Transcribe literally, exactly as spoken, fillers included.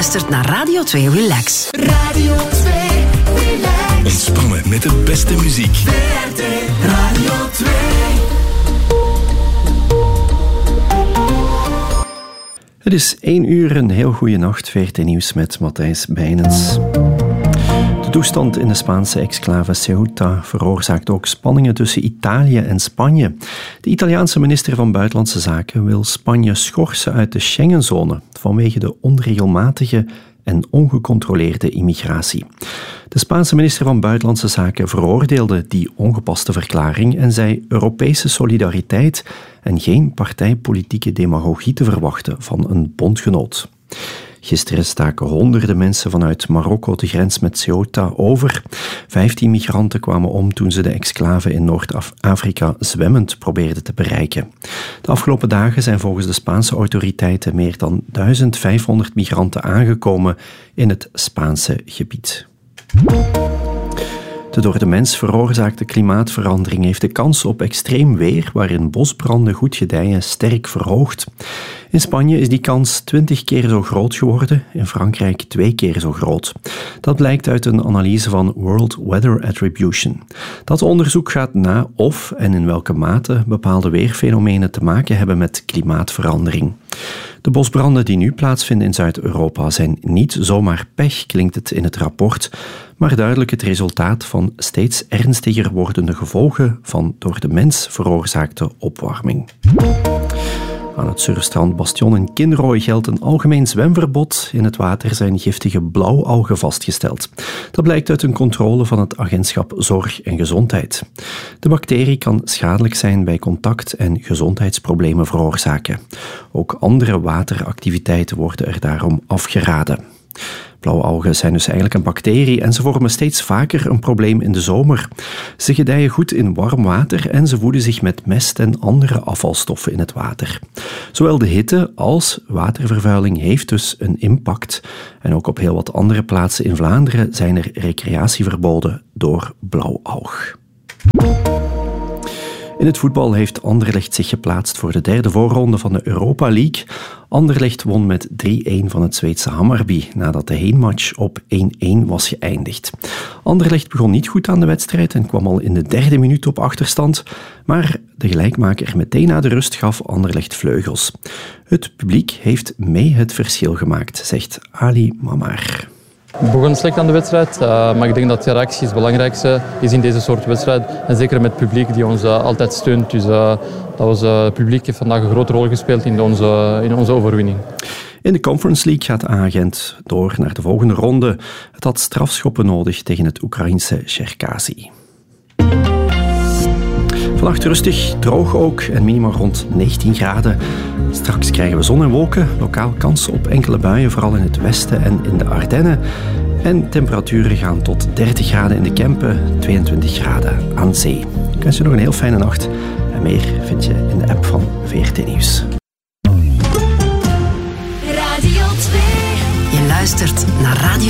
luistert naar Radio twee Relax. Radio twee Relax. Ontspannen met de beste muziek. V R T Radio twee. Het is één uur, een heel goede nacht. V R T Nieuws met Matthijs Bijnens. De toestand in de Spaanse exclave Ceuta veroorzaakt ook spanningen tussen Italië en Spanje. De Italiaanse minister van Buitenlandse Zaken wil Spanje schorsen uit de Schengenzone vanwege de onregelmatige en ongecontroleerde immigratie. De Spaanse minister van Buitenlandse Zaken veroordeelde die ongepaste verklaring en zei Europese solidariteit en geen partijpolitieke demagogie te verwachten van een bondgenoot. Gisteren staken honderden mensen vanuit Marokko de grens met Ceuta over. Vijftien migranten kwamen om toen ze de exclave in Noord-Afrika zwemmend probeerden te bereiken. De afgelopen dagen zijn volgens de Spaanse autoriteiten meer dan duizend vijfhonderd migranten aangekomen in het Spaanse gebied. De door de mens veroorzaakte klimaatverandering heeft de kans op extreem weer, waarin bosbranden goed gedijen, sterk verhoogd. In Spanje is die kans twintig keer zo groot geworden, in Frankrijk twee keer zo groot. Dat blijkt uit een analyse van World Weather Attribution. Dat onderzoek gaat na of en in welke mate bepaalde weerfenomenen te maken hebben met klimaatverandering. De bosbranden die nu plaatsvinden in Zuid-Europa zijn niet zomaar pech, klinkt het in het rapport, maar duidelijk het resultaat van steeds ernstiger wordende gevolgen van door de mens veroorzaakte opwarming. Aan het surfstrand Bastion in Kinrooi geldt een algemeen zwemverbod. In het water zijn giftige blauwalgen vastgesteld. Dat blijkt uit een controle van het agentschap Zorg en Gezondheid. De bacterie kan schadelijk zijn bij contact en gezondheidsproblemen veroorzaken. Ook andere wateractiviteiten worden er daarom afgeraden. Blauwalgen zijn dus eigenlijk een bacterie en ze vormen steeds vaker een probleem in de zomer. Ze gedijen goed in warm water en ze voeden zich met mest en andere afvalstoffen in het water. Zowel de hitte als watervervuiling heeft dus een impact. En ook op heel wat andere plaatsen in Vlaanderen zijn er recreatieverboden door blauwalg. In het voetbal heeft Anderlecht zich geplaatst voor de derde voorronde van de Europa League. Anderlecht won met drie-een van het Zweedse Hammarby, nadat de heenmatch op één-één was geëindigd. Anderlecht begon niet goed aan de wedstrijd en kwam al in de derde minuut op achterstand, maar de gelijkmaker meteen na de rust gaf Anderlecht vleugels. Het publiek heeft mee het verschil gemaakt, zegt Ali Mamar. We begonnen slecht aan de wedstrijd, uh, maar ik denk dat de reactie het belangrijkste is in deze soort wedstrijd. En zeker met het publiek die ons uh, altijd steunt. Dus uh, dat was, uh, het publiek heeft vandaag een grote rol gespeeld in onze, in onze overwinning. In de Conference League gaat A-Gent door naar de volgende ronde. Het had strafschoppen nodig tegen het Oekraïense Cherkasy. Vannacht rustig, droog ook en minimaal rond negentien graden. Straks krijgen we zon en wolken, lokaal kans op enkele buien, vooral in het westen en in de Ardennen. En temperaturen gaan tot dertig graden in de Kempen, tweeëntwintig graden aan zee. Ik wens je nog een heel fijne nacht. En meer vind je in de app van V R T Nieuws. Radio twee. Je luistert naar Radio